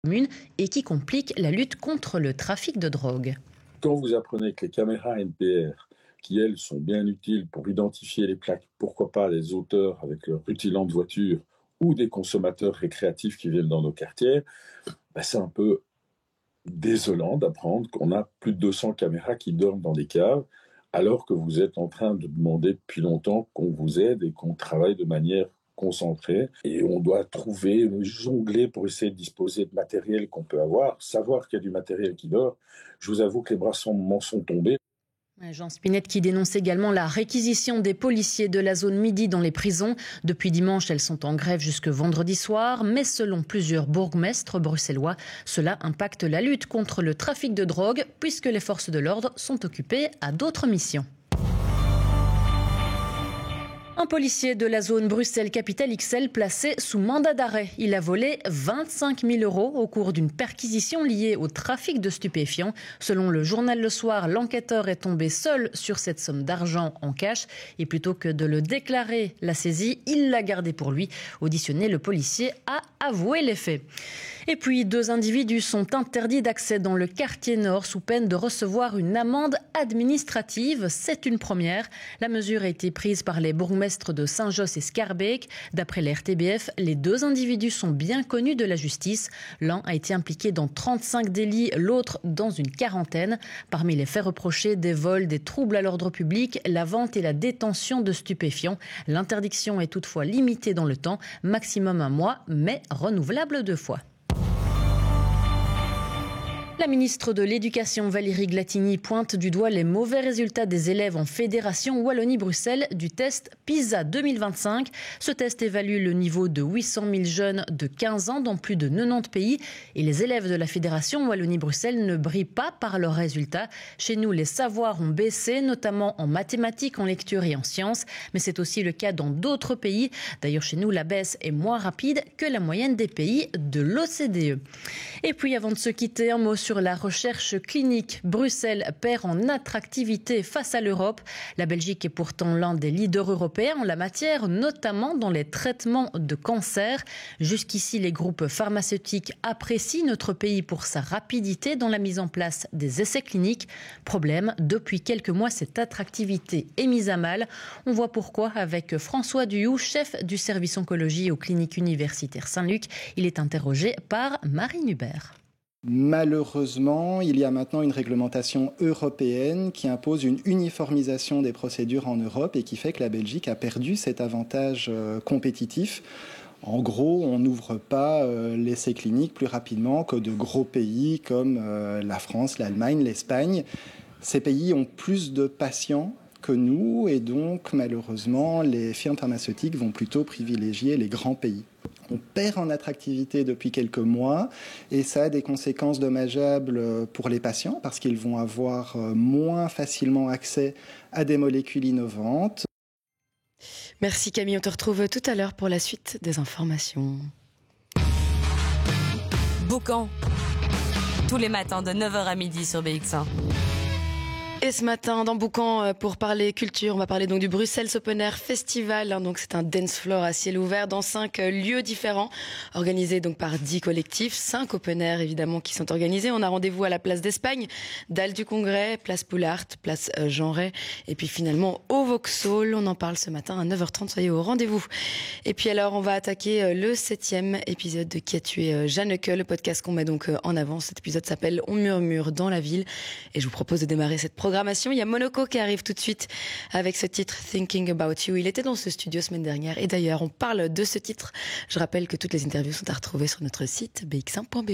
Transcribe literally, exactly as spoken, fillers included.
commune et qui complique la lutte contre le trafic de drogue. Quand vous apprenez que les caméras N P R, qui elles sont bien utiles pour identifier les plaques, pourquoi pas les auteurs avec leur rutilant de voiture ou des consommateurs récréatifs qui viennent dans nos quartiers, ben c'est un peu désolant d'apprendre qu'on a plus de deux cents caméras qui dorment dans des caves, alors que vous êtes en train de demander depuis longtemps qu'on vous aide et qu'on travaille de manière concentrée. Et on doit trouver, jongler pour essayer de disposer de matériel qu'on peut avoir, savoir qu'il y a du matériel qui dort. Je vous avoue que les bras m'en sont tombés. Jean Spinette qui dénonce également la réquisition des policiers de la zone midi dans les prisons. Depuis dimanche, elles sont en grève jusque vendredi soir. Mais selon plusieurs bourgmestres bruxellois, cela impacte la lutte contre le trafic de drogue puisque les forces de l'ordre sont occupées à d'autres missions. Un policier de la zone Bruxelles-Capitale X L placé sous mandat d'arrêt. Il a volé vingt-cinq mille euros au cours d'une perquisition liée au trafic de stupéfiants. Selon le journal Le Soir, l'enquêteur est tombé seul sur cette somme d'argent en cash. Et plutôt que de le déclarer, la saisie, il l'a gardée pour lui. Auditionné, le policier a avoué les faits. Et puis, deux individus sont interdits d'accès dans le quartier nord sous peine de recevoir une amende administrative. C'est une première. La mesure a été prise par les bourgmestres de Saint-Josse et Schaerbeek. D'après les R T B F, les deux individus sont bien connus de la justice. L'un a été impliqué dans trente-cinq délits, l'autre dans une quarantaine. Parmi les faits reprochés, des vols, des troubles à l'ordre public, la vente et la détention de stupéfiants. L'interdiction est toutefois limitée dans le temps, maximum un mois, mais renouvelable deux fois. La ministre de l'Éducation Valérie Glatini pointe du doigt les mauvais résultats des élèves en fédération Wallonie-Bruxelles du test PISA deux mille vingt-cinq. Ce test évalue le niveau de huit cent mille jeunes de quinze ans dans plus de quatre-vingt-dix pays. Et les élèves de la fédération Wallonie-Bruxelles ne brillent pas par leurs résultats. Chez nous, les savoirs ont baissé, notamment en mathématiques, en lecture et en sciences. Mais c'est aussi le cas dans d'autres pays. D'ailleurs, chez nous, la baisse est moins rapide que la moyenne des pays de l'O C D E. Et puis, avant de se quitter, un mot sur Sur la recherche clinique. Bruxelles perd en attractivité face à l'Europe. La Belgique est pourtant l'un des leaders européens en la matière, notamment dans les traitements de cancer. Jusqu'ici, les groupes pharmaceutiques apprécient notre pays pour sa rapidité dans la mise en place des essais cliniques. Problème, depuis quelques mois, cette attractivité est mise à mal. On voit pourquoi avec François Duhoux, chef du service oncologie aux cliniques universitaires Saint-Luc. Il est interrogé par Marine Hubert. Malheureusement, il y a maintenant une réglementation européenne qui impose une uniformisation des procédures en Europe et qui fait que la Belgique a perdu cet avantage compétitif. En gros, on n'ouvre pas euh, l'essai clinique plus rapidement que de gros pays comme euh, la France, l'Allemagne, l'Espagne. Ces pays ont plus de patients que nous et donc malheureusement les firmes pharmaceutiques vont plutôt privilégier les grands pays. On perd en attractivité depuis quelques mois et ça a des conséquences dommageables pour les patients parce qu'ils vont avoir moins facilement accès à des molécules innovantes. Merci Camille, on te retrouve tout à l'heure pour la suite des informations. Boucan, tous les matins de neuf heures à midi sur B X un. Et ce matin, dans Boucan, pour parler culture, on va parler donc du Bruxelles Open Air Festival. Donc c'est un dance floor à ciel ouvert dans cinq lieux différents, organisés donc par dix collectifs, cinq open air évidemment qui sont organisés. On a rendez-vous à la place d'Espagne, Dalle du Congrès, place Poulart, place Jean Ray, et puis finalement au Vauxhall. On en parle ce matin à neuf heures trente, soyez au rendez-vous. Et puis alors, on va attaquer le septième épisode de Qui a tué Jeanneke, le podcast qu'on met donc en avant. Cet épisode s'appelle On murmure dans la ville, et je vous propose de démarrer cette programmation. Il y a Monoko qui arrive tout de suite avec ce titre Thinking About You. Il était dans ce studio semaine dernière et d'ailleurs on parle de ce titre. Je rappelle que toutes les interviews sont à retrouver sur notre site b x un point b e.